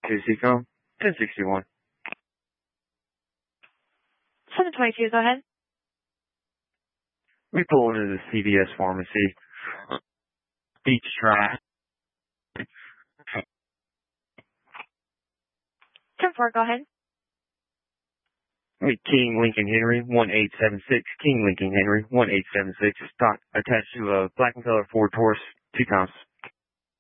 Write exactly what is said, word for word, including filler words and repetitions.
Two Seacom, ten sixty-one. seven twenty-two, go ahead. We pull into the C V S pharmacy. Beach Drive. ten four, go ahead. We King Lincoln Henry, one eight seven six. King Lincoln Henry, one eight seven six. Stock attached to a black and color Ford Taurus, two times.